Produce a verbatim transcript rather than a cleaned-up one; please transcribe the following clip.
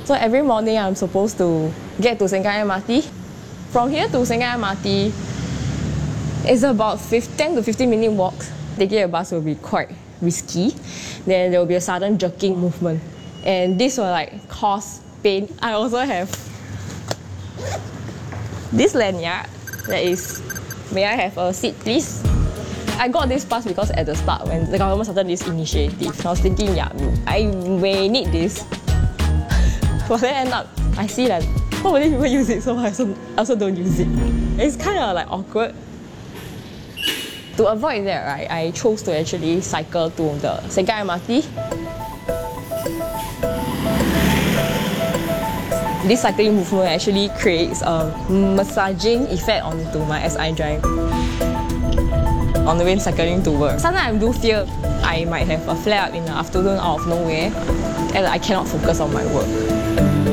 So every morning I'm supposed to get to Sengkang M R T. From here to Sengkang M R T, it's about ten to fifteen minute walk. Taking a bus will be quite risky. Then there will be a sudden jerking movement. And this will like cause pain. I also have this lanyard that is, may I have a seat please? I got this pass because at the start when the government started this initiative, I was thinking, yeah, I may need this. But then end up, I see that not many people use it, so I also, I also don't use it. It's kind of like awkward. To avoid that, right, I chose to actually cycle to the Sengkang M R T. This cycling movement actually creates a massaging effect onto my S I joint on the way cycling to work. Sometimes I do feel I might have a flare up in the afternoon out of nowhere and I cannot focus on my work.